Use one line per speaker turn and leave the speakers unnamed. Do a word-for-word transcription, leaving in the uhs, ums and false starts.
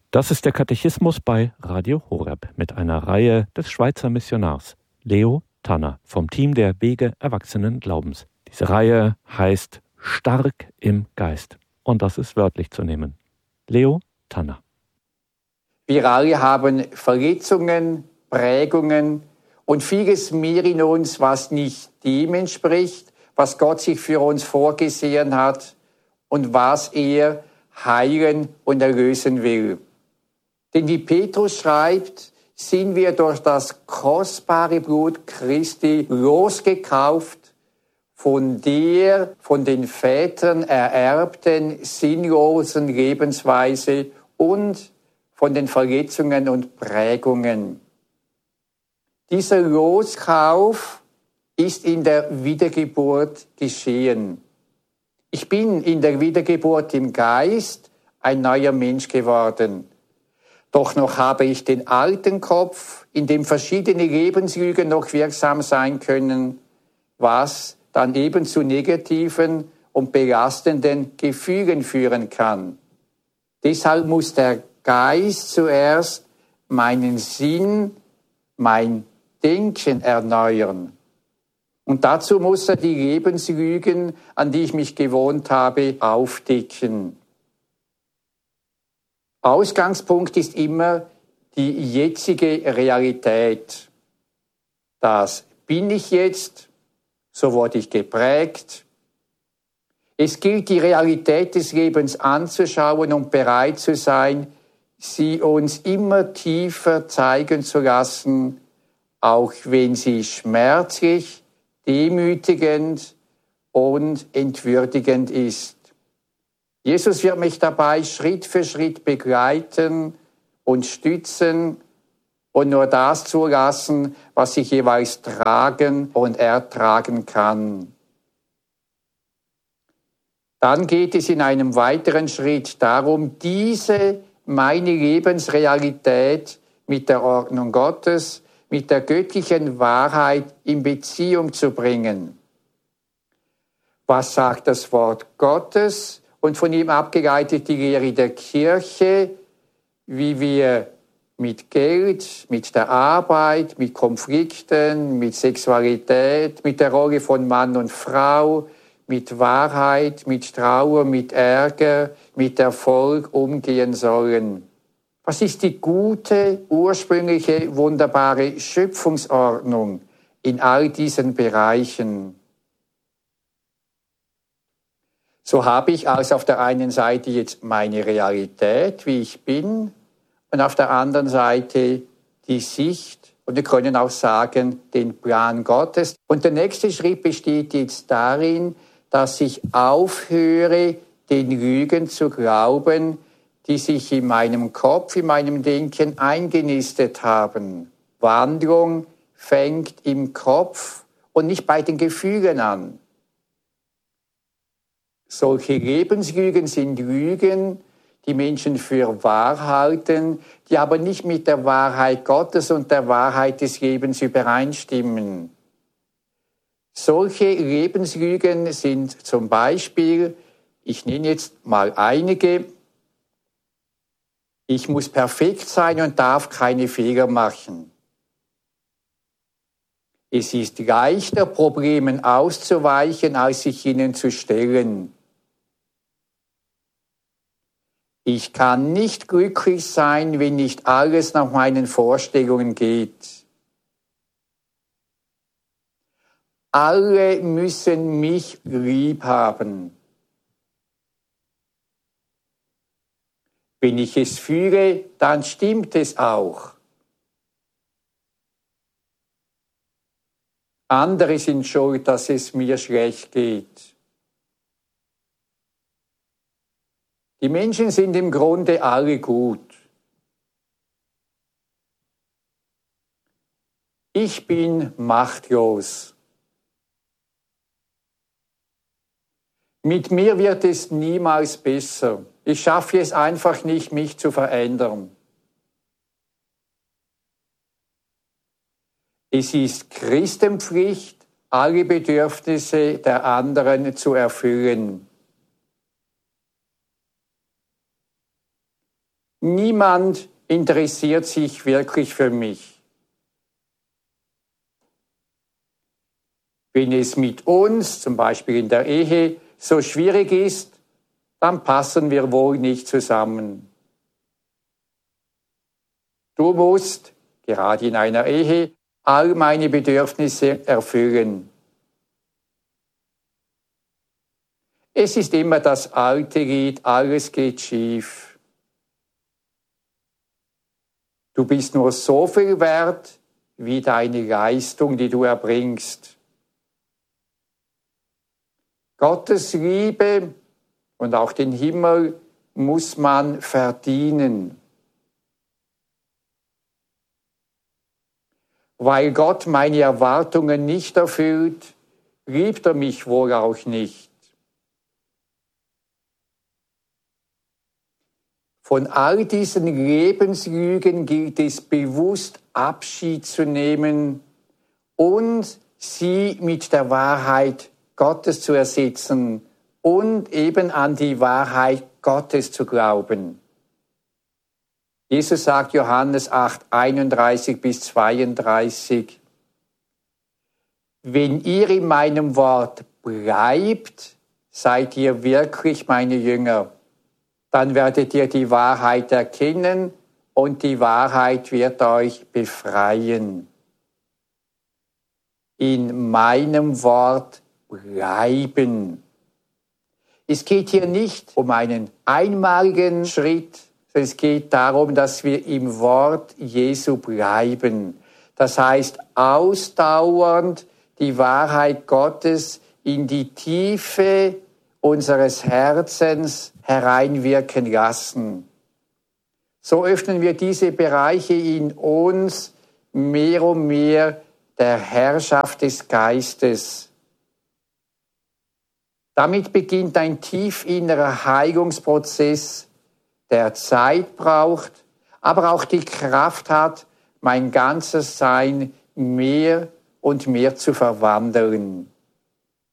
Das ist der Katechismus bei Radio Horeb mit einer Reihe des Schweizer Missionars Leo Tanner vom Team der Wege Erwachsenen Glaubens. Diese Reihe heißt Stark im Geist und das ist wörtlich zu nehmen. Leo Tanner.
Wir alle haben Verletzungen, Prägungen und vieles mehr in uns, was nicht dem entspricht, was Gott sich für uns vorgesehen hat und was er heilen und erlösen will. Denn wie Petrus schreibt, sind wir durch das kostbare Blut Christi losgekauft von der von den Vätern ererbten sinnlosen Lebensweise und von den Verletzungen und Prägungen. Dieser Loskauf ist in der Wiedergeburt geschehen. Ich bin in der Wiedergeburt im Geist ein neuer Mensch geworden. Doch noch habe ich den alten Kopf, in dem verschiedene Lebenslügen noch wirksam sein können, was dann eben zu negativen und belastenden Gefühlen führen kann. Deshalb muss der Geist zuerst meinen Sinn, mein Denken erneuern. Und dazu muss er die Lebenslügen, an die ich mich gewohnt habe, aufdecken. Ausgangspunkt ist immer die jetzige Realität. Das bin ich jetzt, so wurde ich geprägt. Es gilt, die Realität des Lebens anzuschauen und bereit zu sein, sie uns immer tiefer zeigen zu lassen, auch wenn sie schmerzlich, demütigend und entwürdigend ist. Jesus wird mich dabei Schritt für Schritt begleiten und stützen und nur das zulassen, was ich jeweils tragen und ertragen kann. Dann geht es in einem weiteren Schritt darum, diese meine Lebensrealität mit der Ordnung Gottes, mit der göttlichen Wahrheit in Beziehung zu bringen. Was sagt das Wort Gottes? Und von ihm abgeleitet die Lehre der Kirche, wie wir mit Geld, mit der Arbeit, mit Konflikten, mit Sexualität, mit der Rolle von Mann und Frau, mit Wahrheit, mit Trauer, mit Ärger, mit Erfolg umgehen sollen. Was ist die gute, ursprüngliche, wunderbare Schöpfungsordnung in all diesen Bereichen? So habe ich also auf der einen Seite jetzt meine Realität, wie ich bin, und auf der anderen Seite die Sicht, und wir können auch sagen, den Plan Gottes. Und der nächste Schritt besteht jetzt darin, dass ich aufhöre, den Lügen zu glauben, die sich in meinem Kopf, in meinem Denken eingenistet haben. Wandlung fängt im Kopf und nicht bei den Gefühlen an. Solche Lebenslügen sind Lügen, die Menschen für wahr halten, die aber nicht mit der Wahrheit Gottes und der Wahrheit des Lebens übereinstimmen. Solche Lebenslügen sind zum Beispiel, ich nenne jetzt mal einige, ich muss perfekt sein und darf keine Fehler machen. Es ist leichter, Problemen auszuweichen, als sich ihnen zu stellen. Ich kann nicht glücklich sein, wenn nicht alles nach meinen Vorstellungen geht. Alle müssen mich lieb haben. Wenn ich es fühle, dann stimmt es auch. Andere sind schuld, dass es mir schlecht geht. Die Menschen sind im Grunde alle gut. Ich bin machtlos. Mit mir wird es niemals besser. Ich schaffe es einfach nicht, mich zu verändern. Es ist Christenpflicht, alle Bedürfnisse der anderen zu erfüllen. Niemand interessiert sich wirklich für mich. Wenn es mit uns, zum Beispiel in der Ehe, so schwierig ist, dann passen wir wohl nicht zusammen. Du musst, gerade in einer Ehe, all meine Bedürfnisse erfüllen. Es ist immer das alte Lied, alles geht schief. Du bist nur so viel wert, wie deine Leistung, die du erbringst. Gottes Liebe und auch den Himmel muss man verdienen. Weil Gott meine Erwartungen nicht erfüllt, liebt er mich wohl auch nicht. Von all diesen Lebenslügen gilt es bewusst Abschied zu nehmen und sie mit der Wahrheit Gottes zu ersetzen und eben an die Wahrheit Gottes zu glauben. Jesus sagt Johannes acht, einunddreißig bis zweiunddreißig, wenn ihr in meinem Wort bleibt, seid ihr wirklich meine Jünger. Dann werdet ihr die Wahrheit erkennen und die Wahrheit wird euch befreien. In meinem Wort bleiben. Es geht hier nicht um einen einmaligen Schritt, sondern es geht darum, dass wir im Wort Jesu bleiben. Das heißt, ausdauernd die Wahrheit Gottes in die Tiefe unseres Herzens hereinwirken lassen. So öffnen wir diese Bereiche in uns mehr und mehr der Herrschaft des Geistes. Damit beginnt ein tief innerer Heilungsprozess, der Zeit braucht, aber auch die Kraft hat, mein ganzes Sein mehr und mehr zu verwandeln.